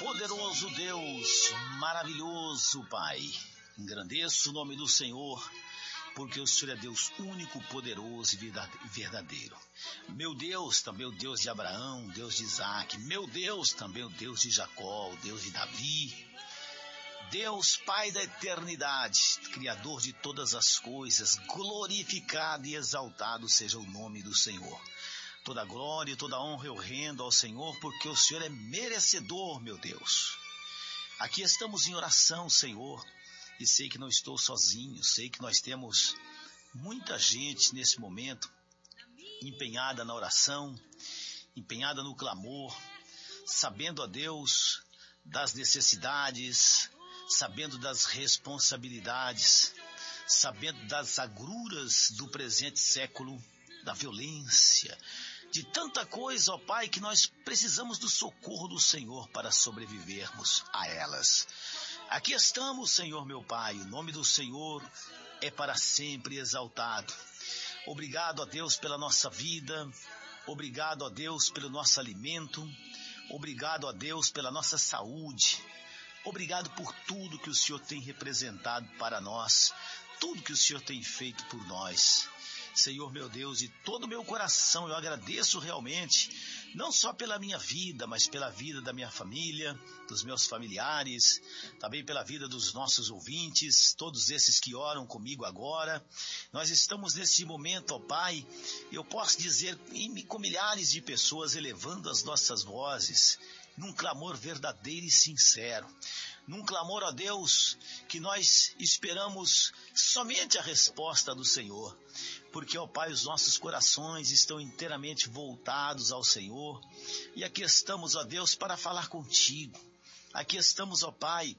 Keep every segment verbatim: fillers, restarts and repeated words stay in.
Poderoso Deus, maravilhoso Pai, engrandeço o nome do Senhor, porque o Senhor é Deus único, poderoso e verdadeiro. Meu Deus, também o Deus de Abraão, Deus de Isaac. Meu Deus, também o Deus de Jacó, o Deus de Davi. Deus, Pai da eternidade, Criador de todas as coisas, glorificado e exaltado seja o nome do Senhor. Toda glória e toda honra eu rendo ao Senhor, porque o Senhor é merecedor, meu Deus. Aqui estamos em oração, Senhor, e sei que não estou sozinho, sei que nós temos muita gente nesse momento empenhada na oração, empenhada no clamor, sabendo, a Deus, das necessidades, sabendo das responsabilidades, sabendo das agruras do presente século, da violência, de tanta coisa, ó Pai, que nós precisamos do socorro do Senhor para sobrevivermos a elas. Aqui estamos, Senhor meu Pai, o nome do Senhor é para sempre exaltado. Obrigado, ó Deus, pela nossa vida, obrigado, ó Deus, pelo nosso alimento, obrigado, ó Deus, pela nossa saúde, obrigado por tudo que o Senhor tem representado para nós, tudo que o Senhor tem feito por nós. Senhor meu Deus, de todo o meu coração eu agradeço realmente, não só pela minha vida, mas pela vida da minha família, dos meus familiares, também pela vida dos nossos ouvintes, todos esses que oram comigo agora. Nós estamos nesse momento, ó Pai, eu posso dizer com milhares de pessoas elevando as nossas vozes, num clamor verdadeiro e sincero, num clamor, ó Deus, que nós esperamos somente a resposta do Senhor, porque, ó Pai, os nossos corações estão inteiramente voltados ao Senhor, e aqui estamos, ó Deus, para falar contigo, aqui estamos, ó Pai,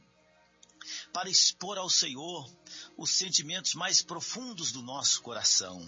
para expor ao Senhor os sentimentos mais profundos do nosso coração.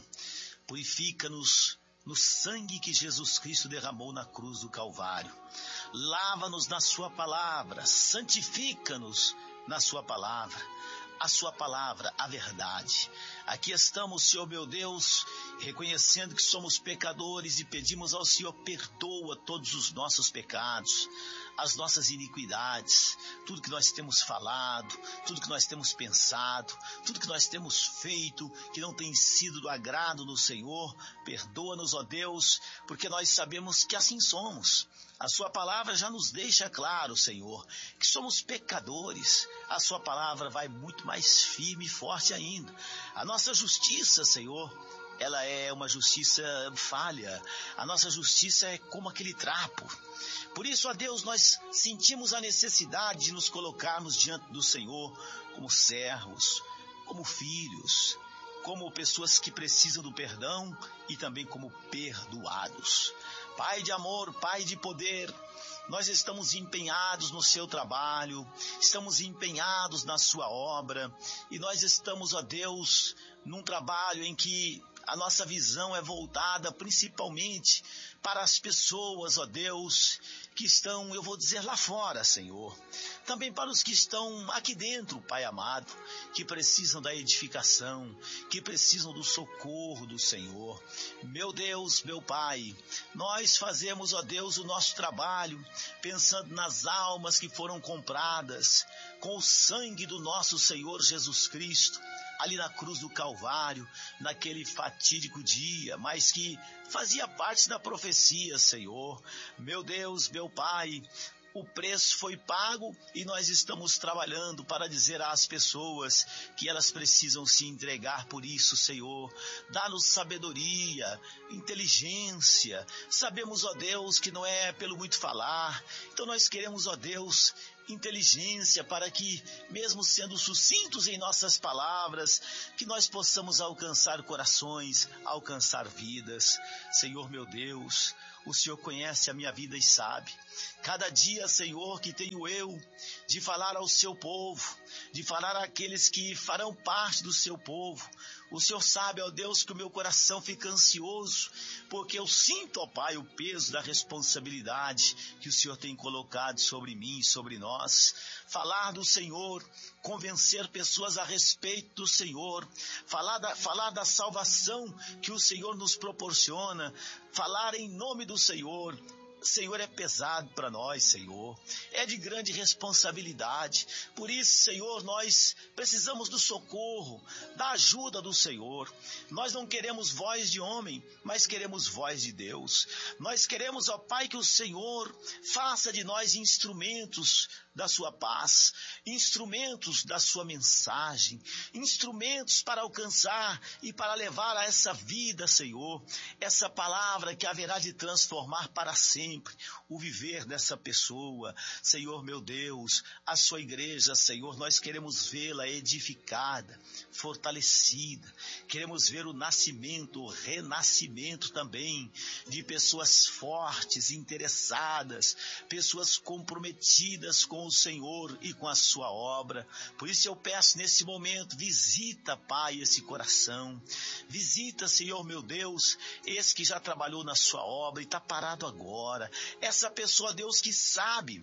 Purifica-nos no sangue que Jesus Cristo derramou na cruz do Calvário. Lava-nos na sua palavra, santifica-nos na sua palavra, a sua palavra, a verdade. Aqui estamos, Senhor meu Deus, reconhecendo que somos pecadores e pedimos ao Senhor, perdoa todos os nossos pecados, as nossas iniquidades, tudo que nós temos falado, tudo que nós temos pensado, tudo que nós temos feito, que não tem sido do agrado do Senhor. Perdoa-nos, ó Deus, porque nós sabemos que assim somos. A sua palavra já nos deixa claro, Senhor, que somos pecadores. A sua palavra vai muito mais firme e forte ainda. A nossa justiça, Senhor, ela é uma justiça falha. A nossa justiça é como aquele trapo. Por isso, ó Deus, nós sentimos a necessidade de nos colocarmos diante do Senhor como servos, como filhos, como pessoas que precisam do perdão e também como perdoados. Pai de amor, Pai de poder, nós estamos empenhados no seu trabalho, estamos empenhados na sua obra, e nós estamos, ó Deus, num trabalho em que a nossa visão é voltada principalmente para as pessoas, ó Deus, que estão, eu vou dizer, lá fora, Senhor. Também para os que estão aqui dentro, Pai amado, que precisam da edificação, que precisam do socorro do Senhor. Meu Deus, meu Pai, nós fazemos, ó Deus, o nosso trabalho pensando nas almas que foram compradas com o sangue do nosso Senhor Jesus Cristo, ali na cruz do Calvário, naquele fatídico dia, mas que fazia parte da profecia, Senhor. Meu Deus, meu Pai, o preço foi pago e nós estamos trabalhando para dizer às pessoas que elas precisam se entregar por isso, Senhor. Dá-nos sabedoria, inteligência. Sabemos, ó Deus, que não é pelo muito falar. Então nós queremos, ó Deus, inteligência para que, mesmo sendo sucintos em nossas palavras, que nós possamos alcançar corações, alcançar vidas. Senhor meu Deus, o Senhor conhece a minha vida e sabe. Cada dia, Senhor, que tenho eu de falar ao seu povo, de falar àqueles que farão parte do seu povo, o Senhor sabe, ó Deus, que o meu coração fica ansioso, porque eu sinto, ó Pai, o peso da responsabilidade que o Senhor tem colocado sobre mim e sobre nós. Falar do Senhor, convencer pessoas a respeito do Senhor, falar da, falar da salvação que o Senhor nos proporciona, falar em nome do Senhor, Senhor, é pesado para nós, Senhor, é de grande responsabilidade. Por isso, Senhor, nós precisamos do socorro, da ajuda do Senhor. Nós não queremos voz de homem, mas queremos voz de Deus. Nós queremos, ó Pai, que o Senhor faça de nós instrumentos da sua paz, instrumentos da sua mensagem, instrumentos para alcançar e para levar a essa vida, Senhor, essa palavra que haverá de transformar para sempre o viver dessa pessoa. Senhor, meu Deus, a sua igreja, Senhor, nós queremos vê-la edificada, fortalecida, queremos ver o nascimento, o renascimento também de pessoas fortes, interessadas, pessoas comprometidas com o Senhor e com a sua obra. Por isso eu peço nesse momento, visita, Pai, esse coração, visita, Senhor meu Deus, esse que já trabalhou na sua obra e está parado agora, essa pessoa, Deus, que sabe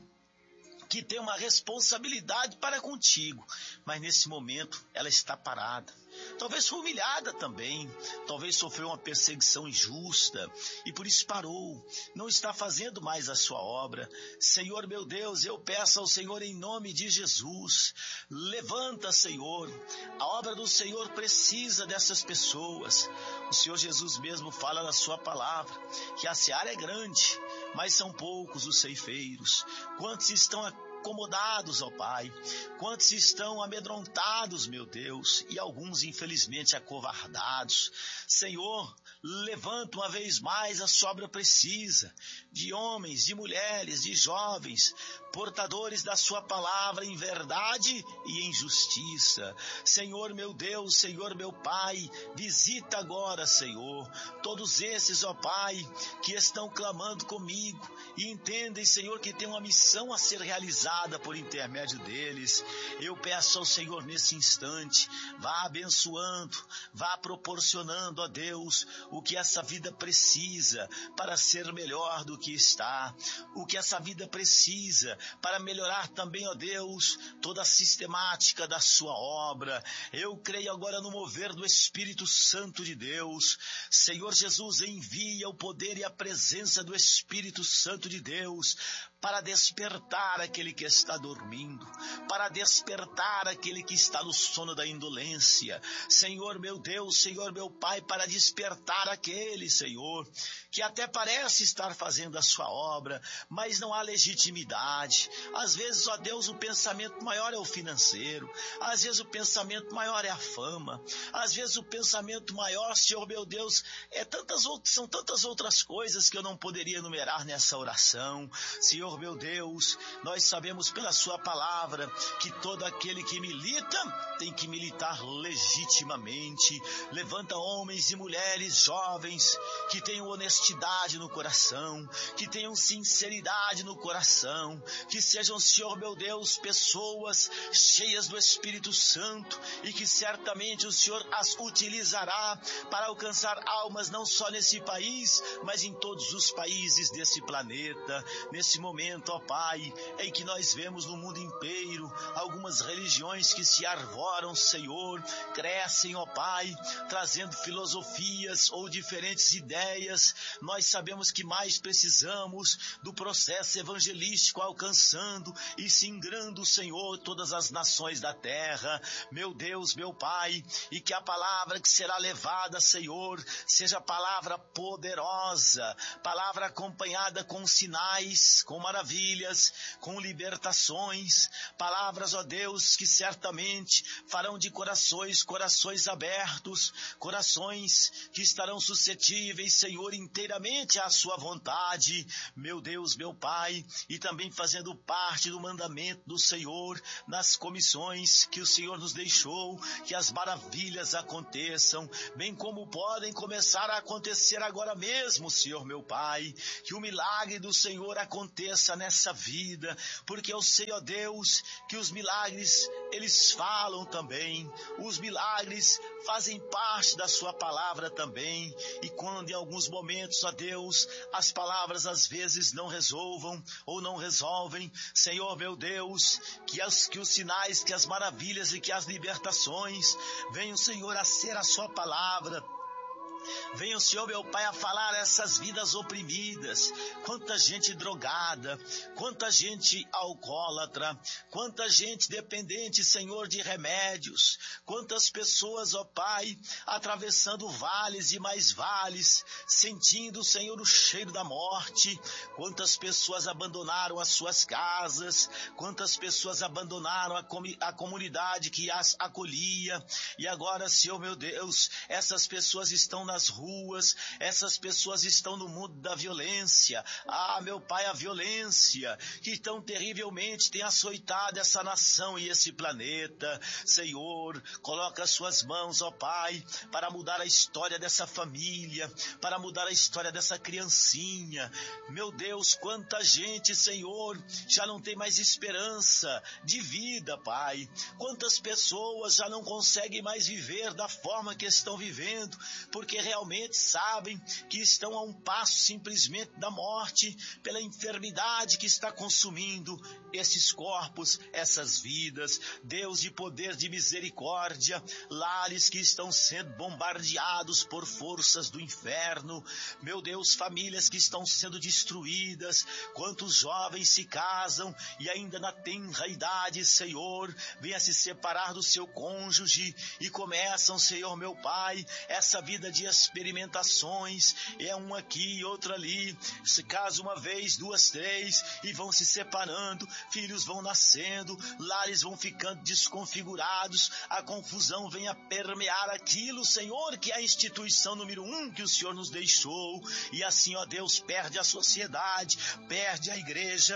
que tem uma responsabilidade para contigo, mas nesse momento ela está parada. Talvez foi humilhada também, talvez sofreu uma perseguição injusta e por isso parou, não está fazendo mais a sua obra. Senhor meu Deus, eu peço ao Senhor em nome de Jesus, levanta, Senhor, a obra do Senhor precisa dessas pessoas. O Senhor Jesus mesmo fala na sua palavra que a seara é grande, mas são poucos os ceifeiros. Quantos estão acomodados, ó Pai, quantos estão amedrontados, meu Deus, e alguns infelizmente acovardados. Senhor, levanta uma vez mais a sua obra precisa, de homens, de mulheres, de jovens, portadores da sua palavra em verdade e em justiça. Senhor meu Deus, Senhor meu Pai, visita agora, Senhor, todos esses, ó Pai, que estão clamando comigo e entendem, Senhor, que tem uma missão a ser realizada por intermédio deles. Eu peço ao Senhor nesse instante, vá abençoando, vá proporcionando, ó Deus, o que essa vida precisa para ser melhor do que está, o que essa vida precisa para melhorar também, ó Deus, toda a sistemática da sua obra. Eu creio agora no mover do Espírito Santo de Deus. Senhor Jesus, envia o poder e a presença do Espírito Santo de Deus para despertar aquele que está dormindo, para despertar aquele que está no sono da indolência. Senhor meu Deus, Senhor meu Pai, para despertar aquele, Senhor, que até parece estar fazendo a sua obra, mas não há legitimidade. Às vezes, ó Deus, o pensamento maior é o financeiro, às vezes o pensamento maior é a fama, às vezes o pensamento maior, Senhor meu Deus, é tantas outras, são tantas outras coisas que eu não poderia enumerar nessa oração. Senhor meu Deus, nós sabemos pela sua palavra que todo aquele que milita tem que militar legitimamente. Levanta homens e mulheres jovens que tenham honestidade no coração, que tenham sinceridade no coração, que sejam, Senhor meu Deus, pessoas cheias do Espírito Santo e que certamente o Senhor as utilizará para alcançar almas não só nesse país, mas em todos os países desse planeta. Nesse momento, ó Pai, em que nós vemos no mundo inteiro algumas religiões que se arvoram, Senhor, crescem, ó Pai, trazendo filosofias ou diferentes ideias. Nós sabemos que mais precisamos do processo evangelístico alcançando e singrando, Senhor, todas as nações da terra. Meu Deus, meu Pai, e que a palavra que será levada, Senhor, seja palavra poderosa, palavra acompanhada com sinais, com maravilhas, com libertações, palavras, ó Deus, que certamente farão de corações, corações abertos, corações que estarão suscetíveis, Senhor, inteiramente à sua vontade, meu Deus, meu Pai, e também fazendo parte do mandamento do Senhor, nas comissões que o Senhor nos deixou, que as maravilhas aconteçam, bem como podem começar a acontecer agora mesmo, Senhor, meu Pai, que o milagre do Senhor aconteça nessa vida, porque eu sei, ó Deus, que os milagres, eles falam também, os milagres fazem parte da sua palavra também, e quando em alguns momentos, ó Deus, as palavras às vezes não resolvam ou não resolvem, Senhor meu Deus, que, as, que os sinais, que as maravilhas e que as libertações venham, Senhor, a ser a sua palavra, Venha o Senhor, meu Pai, a falar essas vidas oprimidas. Quanta gente drogada, quanta gente alcoólatra, quanta gente dependente, Senhor, de remédios. Quantas pessoas, ó Pai, atravessando vales e mais vales, sentindo, Senhor, o cheiro da morte. Quantas pessoas abandonaram as suas casas, quantas pessoas abandonaram a, com, a comunidade que as acolhia. E agora, Senhor, meu Deus, essas pessoas estão nas ruas, essas pessoas estão no mundo da violência. Ah, meu Pai, a violência que tão terrivelmente tem açoitado essa nação e esse planeta. Senhor, coloca as suas mãos, ó Pai, para mudar a história dessa família, para mudar a história dessa criancinha. Meu Deus, quanta gente, Senhor, já não tem mais esperança de vida, Pai. Quantas pessoas já não conseguem mais viver da forma que estão vivendo, porque realmente sabem que estão a um passo simplesmente da morte, pela enfermidade que está consumindo esses corpos, essas vidas. Deus de poder, de misericórdia, lares que estão sendo bombardeados por forças do inferno. Meu Deus, famílias que estão sendo destruídas. Quantos jovens se casam e ainda na tenra idade, Senhor, venha se separar do seu cônjuge e começam, Senhor, meu Pai, essa vida de experimentações. É um aqui e outro ali. Se casa uma vez, duas, três, e vão se separando. Filhos vão nascendo, lares vão ficando desconfigurados, a confusão vem a permear aquilo, Senhor, que é a instituição número um que o Senhor nos deixou. E assim, ó Deus, perde a sociedade, perde a igreja.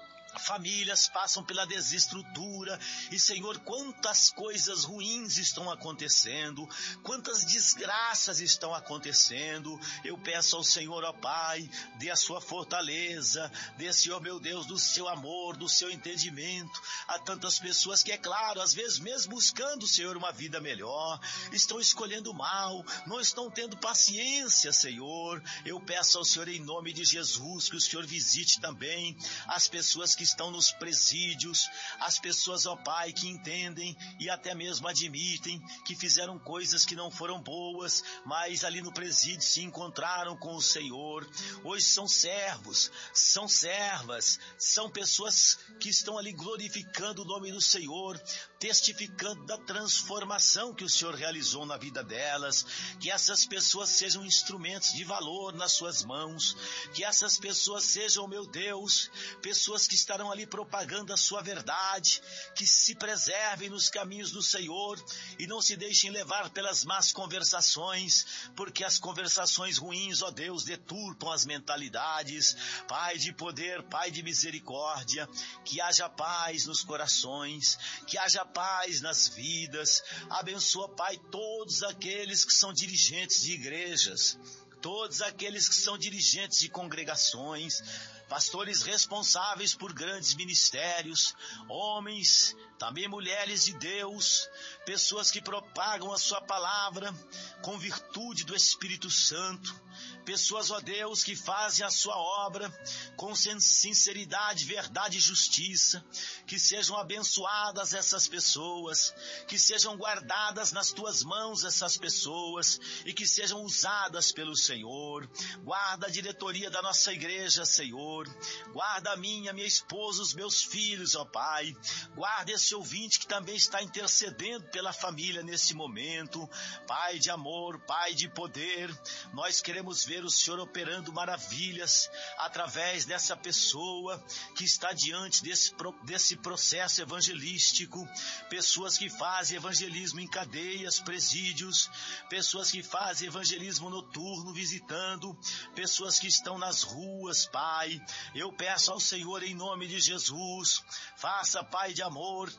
Famílias passam pela desestrutura e, Senhor, quantas coisas ruins estão acontecendo, quantas desgraças estão acontecendo. Eu peço ao Senhor, ó Pai, dê a sua fortaleza, dê, Senhor, meu Deus, do seu amor, do seu entendimento a tantas pessoas que, é claro, às vezes mesmo buscando, Senhor, uma vida melhor, estão escolhendo mal, não estão tendo paciência, Senhor. Eu peço ao Senhor, em nome de Jesus, que o Senhor visite também as pessoas que que estão nos presídios, as pessoas, ó Pai, que entendem e até mesmo admitem que fizeram coisas que não foram boas, mas ali no presídio se encontraram com o Senhor. Hoje são servos, são servas, são pessoas que estão ali glorificando o nome do Senhor, testificando da transformação que o Senhor realizou na vida delas. Que essas pessoas sejam instrumentos de valor nas suas mãos, que essas pessoas sejam, meu Deus, pessoas que estarão ali propagando a sua verdade, que se preservem nos caminhos do Senhor e não se deixem levar pelas más conversações, porque as conversações ruins, ó Deus, deturpam as mentalidades. Pai de poder, Pai de misericórdia, que haja paz nos corações, que haja paz nas vidas. Abençoa, Pai, todos aqueles que são dirigentes de igrejas, todos aqueles que são dirigentes de congregações, pastores responsáveis por grandes ministérios, homens, também mulheres de Deus, pessoas que propagam a sua palavra com virtude do Espírito Santo, pessoas, ó Deus, que fazem a sua obra com sinceridade, verdade e justiça. Que sejam abençoadas essas pessoas, que sejam guardadas nas tuas mãos essas pessoas e que sejam usadas pelo Senhor. Guarda a diretoria da nossa igreja, Senhor. Guarda a minha, minha esposa, os meus filhos, ó Pai. Guarda esse ouvinte que também está intercedendo pela família nesse momento. Pai de amor, Pai de poder, nós queremos ver o Senhor operando maravilhas através dessa pessoa que está diante desse, desse processo evangelístico. Pessoas que fazem evangelismo em cadeias, presídios, pessoas que fazem evangelismo noturno visitando, pessoas que estão nas ruas, Pai. Eu peço ao Senhor, em nome de Jesus, faça, Pai de amor,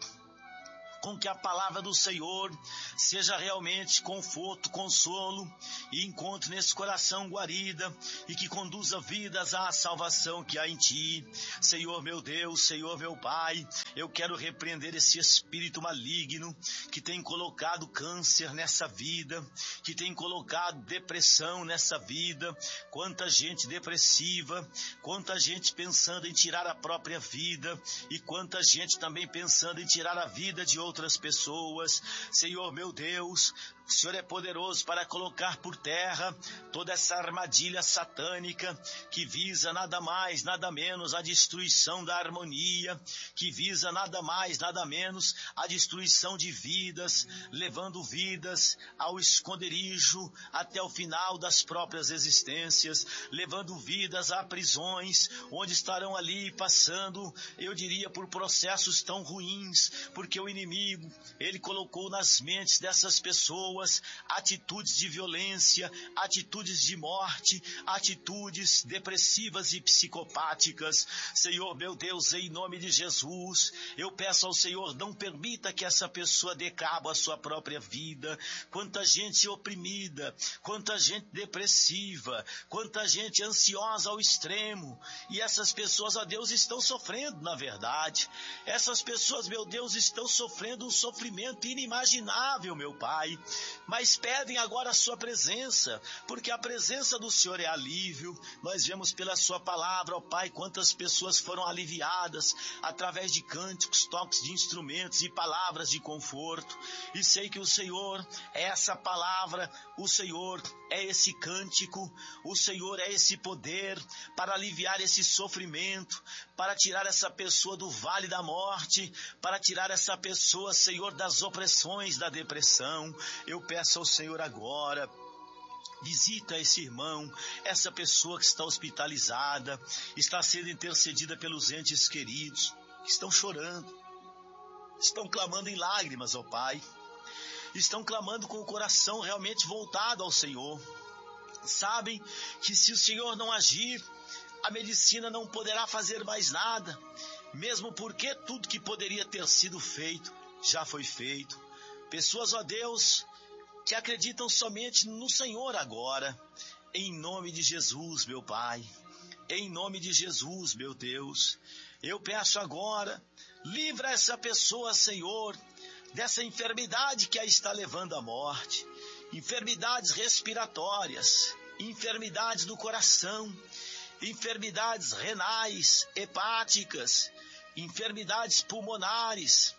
com que a palavra do Senhor seja realmente conforto, consolo e encontre nesse coração guarida e que conduza vidas à salvação que há em Ti. Senhor meu Deus, Senhor meu Pai, eu quero repreender esse espírito maligno que tem colocado câncer nessa vida, que tem colocado depressão nessa vida. Quanta gente depressiva, quanta gente pensando em tirar a própria vida e quanta gente também pensando em tirar a vida de outras outras pessoas. Senhor meu Deus, O Senhor é poderoso para colocar por terra toda essa armadilha satânica que visa nada mais, nada menos a destruição da harmonia, que visa nada mais, nada menos a destruição de vidas, levando vidas ao esconderijo até o final das próprias existências, levando vidas a prisões, onde estarão ali passando, eu diria, por processos tão ruins, porque o inimigo, ele colocou nas mentes dessas pessoas atitudes de violência, atitudes de morte, atitudes depressivas e psicopáticas. Senhor, meu Deus, em nome de Jesus, eu peço ao Senhor, não permita que essa pessoa dê cabo à sua própria vida. Quanta gente oprimida, quanta gente depressiva, quanta gente ansiosa ao extremo, e essas pessoas, ó Deus, estão sofrendo, na verdade. Essas pessoas, meu Deus, estão sofrendo um sofrimento inimaginável, meu Pai, mas pedem agora a sua presença, porque a presença do Senhor é alívio. Nós vemos pela sua palavra, ó Pai, quantas pessoas foram aliviadas através de cânticos, toques de instrumentos e palavras de conforto, e sei que o Senhor é essa palavra, o Senhor é esse cântico, o Senhor é esse poder para aliviar esse sofrimento, para tirar essa pessoa do vale da morte, para tirar essa pessoa, Senhor, das opressões, da depressão. Eu peço ao Senhor agora, visita esse irmão, essa pessoa que está hospitalizada, está sendo intercedida pelos entes queridos, que estão chorando, estão clamando em lágrimas, ó Pai, estão clamando com o coração realmente voltado ao Senhor. Sabem que se o Senhor não agir, a medicina não poderá fazer mais nada, mesmo porque tudo que poderia ter sido feito, já foi feito. Pessoas, ó Deus, que acreditam somente no Senhor agora, em nome de Jesus, meu Pai, em nome de Jesus, meu Deus, eu peço agora, livra essa pessoa, Senhor, dessa enfermidade que a está levando à morte, enfermidades respiratórias, enfermidades do coração, enfermidades renais, hepáticas, enfermidades pulmonares,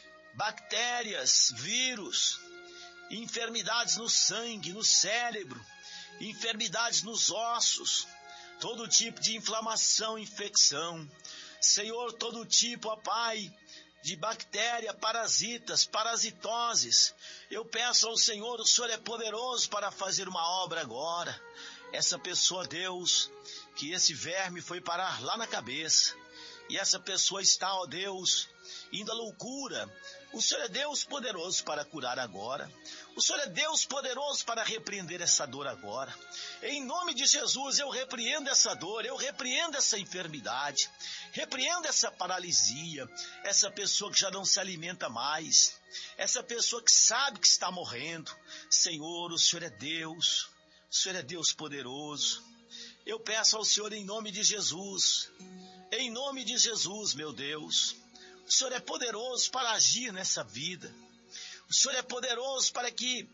bactérias, vírus, enfermidades no sangue, no cérebro, enfermidades nos ossos, todo tipo de inflamação, infecção. Senhor, todo tipo, ó Pai, de bactéria, parasitas, parasitoses. Eu peço ao Senhor, o Senhor é poderoso para fazer uma obra agora. Essa pessoa, Deus, que esse verme foi parar lá na cabeça, e essa pessoa está, ó Deus, indo à loucura. O Senhor é Deus poderoso para curar agora. O Senhor é Deus poderoso para repreender essa dor agora. Em nome de Jesus, eu repreendo essa dor, eu repreendo essa enfermidade, repreendo essa paralisia, essa pessoa que já não se alimenta mais, essa pessoa que sabe que está morrendo. Senhor, o Senhor é Deus, o Senhor é Deus poderoso. Eu peço ao Senhor em nome de Jesus, em nome de Jesus, meu Deus, o Senhor é poderoso para agir nessa vida. O Senhor é poderoso para que,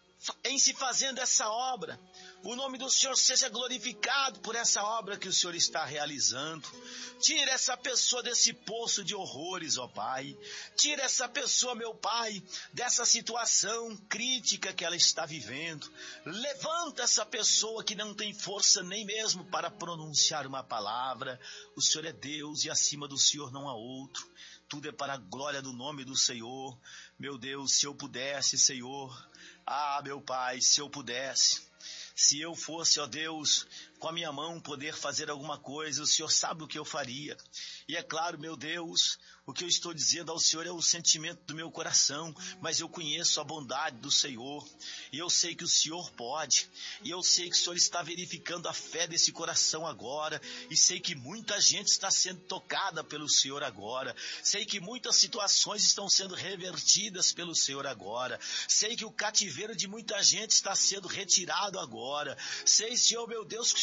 em se fazendo essa obra, o nome do Senhor seja glorificado por essa obra que o Senhor está realizando. Tira essa pessoa desse poço de horrores, ó Pai. Tira essa pessoa, meu Pai, dessa situação crítica que ela está vivendo. Levanta essa pessoa que não tem força nem mesmo para pronunciar uma palavra. O Senhor é Deus e acima do Senhor não há outro. Tudo é para a glória do nome do Senhor. Meu Deus, se eu pudesse, Senhor, ah, meu Pai, se eu pudesse, se eu fosse, ó Deus, com a minha mão poder fazer alguma coisa, o Senhor sabe o que eu faria. E é claro, meu Deus, o que eu estou dizendo ao Senhor é o sentimento do meu coração, mas eu conheço a bondade do Senhor, e eu sei que o Senhor pode, e eu sei que o Senhor está verificando a fé desse coração agora, e sei que muita gente está sendo tocada pelo Senhor agora, sei que muitas situações estão sendo revertidas pelo Senhor agora, sei que o cativeiro de muita gente está sendo retirado agora, sei, Senhor, meu Deus, que o Senhor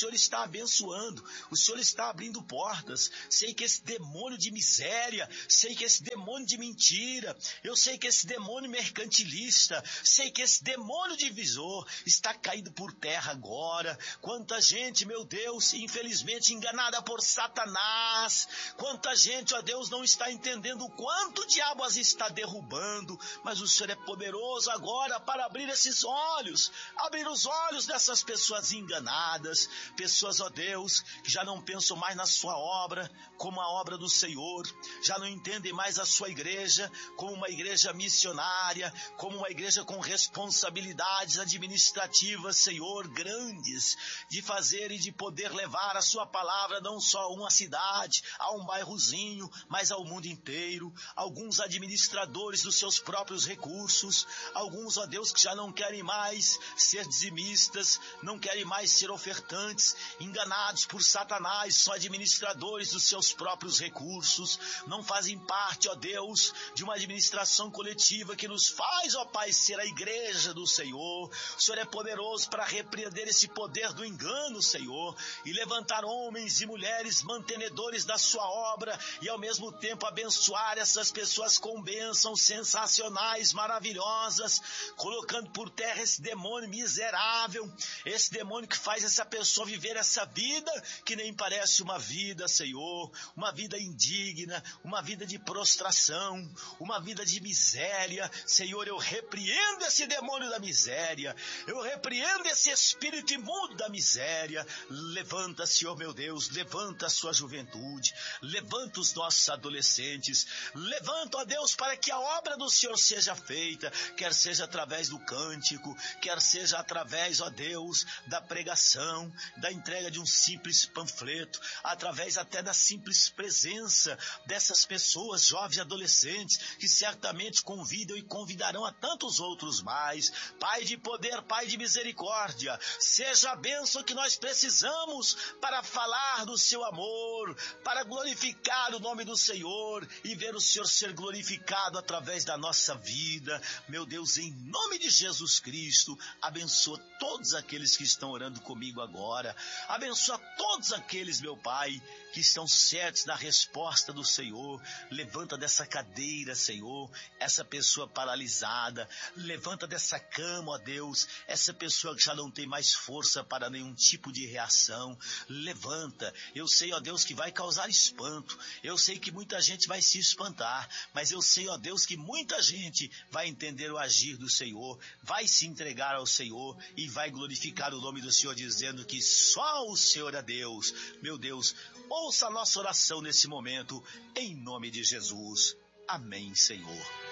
Senhor está abençoando, o Senhor está abrindo portas. Sei que esse demônio de miséria, sei que esse demônio de mentira, eu sei que esse demônio mercantilista, sei que esse demônio divisor está caído por terra agora. Quanta gente, meu Deus, infelizmente enganada por Satanás. Quanta gente, ó Deus, não está entendendo o quanto o diabo as está derrubando, mas o Senhor é poderoso agora para abrir esses olhos, abrir os olhos dessas pessoas enganadas, pessoas, ó Deus, que já não pensam mais na sua obra como a obra do Senhor, já não entendem mais a sua igreja como uma igreja missionária, como uma igreja com responsabilidades administrativas, Senhor, grandes, de fazer e de poder levar a sua palavra não só a uma cidade, a um bairrozinho, mas ao mundo inteiro. Alguns administradores dos seus próprios recursos, alguns, ó Deus, que já não querem mais ser dizimistas, não querem mais ser ofertantes, enganados por Satanás, são administradores dos seus próprios recursos, não fazem parte, ó Deus, de uma administração coletiva que nos faz, ó Pai, ser a igreja do Senhor. O Senhor é poderoso para repreender esse poder do engano, Senhor, e levantar homens e mulheres mantenedores da sua obra e ao mesmo tempo abençoar essas pessoas com bênçãos sensacionais, maravilhosas, colocando por terra esse demônio miserável, esse demônio que faz essa pessoa viver essa vida que nem parece uma vida, Senhor, uma vida indigna, uma vida de prostração, uma vida de miséria. Senhor, eu repreendo esse demônio da miséria, eu repreendo esse espírito imundo da miséria. Levanta, Senhor meu Deus, levanta a sua juventude, levanta os nossos adolescentes, levanta, ó Deus, para que a obra do Senhor seja feita, quer seja através do cântico, quer seja através, ó Deus, da pregação, da entrega de um simples panfleto, através até da simples presença dessas pessoas, jovens e adolescentes, que certamente convidam e convidarão a tantos outros mais. Pai de poder, Pai de misericórdia, seja a bênção que nós precisamos para falar do seu amor, para glorificar o nome do Senhor e ver o Senhor ser glorificado através da nossa vida. Meu Deus, em nome de Jesus Cristo, abençoa todos aqueles que estão orando comigo agora, abençoa todos aqueles, meu Pai, que estão certos da resposta do Senhor. Levanta dessa cadeira, Senhor, essa pessoa paralisada, levanta dessa cama, ó Deus, essa pessoa que já não tem mais força para nenhum tipo de reação. Levanta, eu sei, ó Deus, que vai causar espanto, eu sei que muita gente vai se espantar, mas eu sei, ó Deus, que muita gente vai entender o agir do Senhor, vai se entregar ao Senhor e vai glorificar o nome do Senhor, dizendo que só o Senhor é Deus. Meu Deus, ouça a nossa oração nesse momento, em nome de Jesus. Amém, Senhor.